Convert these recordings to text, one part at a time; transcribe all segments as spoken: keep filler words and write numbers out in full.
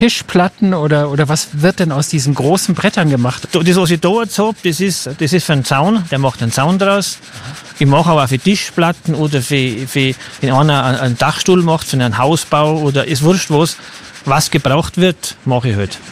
Tischplatten oder, oder was wird denn aus diesen großen Brettern gemacht? Das, was ich da jetzt habe, das ist, das ist für einen Zaun. Der macht einen Zaun draus. Ich mache aber auch für Tischplatten oder für, für wenn einer einen Dachstuhl macht, für einen Hausbau oder ist wurscht was, was gebraucht wird, mache ich halt.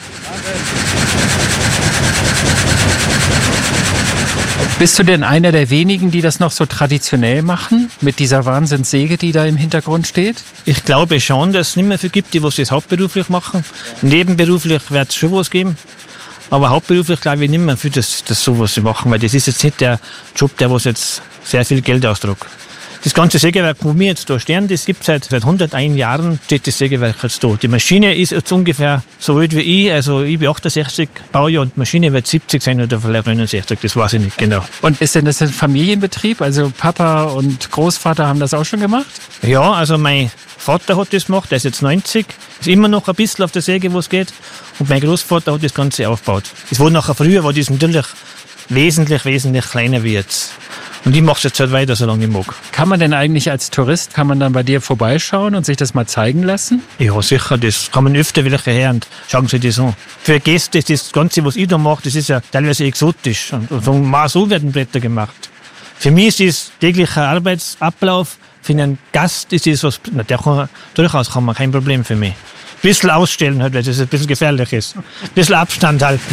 Bist du denn einer der wenigen, die das noch so traditionell machen, mit dieser Wahnsinnssäge, die da im Hintergrund steht? Ich glaube schon, dass es nicht mehr viele gibt, die was das hauptberuflich machen. Nebenberuflich wird es schon was geben, aber hauptberuflich glaube ich nicht mehr viel, dass, dass sowas sie machen, weil das ist jetzt nicht der Job, der was jetzt sehr viel Geld ausdruckt. Das ganze Sägewerk, wo wir jetzt da stehen, das gibt es seit, seit hunderteins Jahren, steht das Sägewerk jetzt da. Die Maschine ist jetzt ungefähr so alt wie ich, also ich bin achtundsechzig Baujahr und die Maschine wird siebzig sein oder vielleicht neunundsechzig, das weiß ich nicht genau. Und ist denn das ein Familienbetrieb? Also Papa und Großvater haben das auch schon gemacht? Ja, also mein Vater hat das gemacht, der ist jetzt neunzig, ist immer noch ein bisschen auf der Säge, wo es geht. Und mein Großvater hat das Ganze aufgebaut. Es war nachher früher, war das natürlich wesentlich, wesentlich kleiner wie jetzt. Und ich mache es jetzt halt weiter, solange ich mag. Kann man denn eigentlich als Tourist, kann man dann bei dir vorbeischauen und sich das mal zeigen lassen? Ja, sicher, das kann man öfter welche her und schauen Sie das an. Für Gäste ist das Ganze, was ich da mache, das ist ja teilweise exotisch. Und so, mal so werden Bretter gemacht. Für mich ist das täglicher Arbeitsablauf. Für einen Gast ist das was, na, der kann, durchaus kann man kein Problem für mich. Ein bisschen ausstellen, halt, weil das ein bisschen gefährlich ist. Ein bisschen Abstand halten.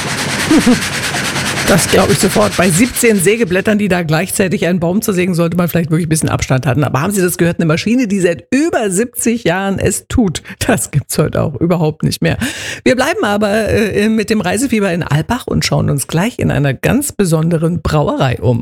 Das glaube ich sofort. Bei siebzehn Sägeblättern, die da gleichzeitig einen Baum zu sägen, sollte man vielleicht wirklich ein bisschen Abstand halten. Aber haben Sie das gehört? Eine Maschine, die seit über siebzig Jahren es tut. Das gibt's heute auch überhaupt nicht mehr. Wir bleiben aber äh, mit dem Reisefieber in Alpbach und schauen uns gleich in einer ganz besonderen Brauerei um.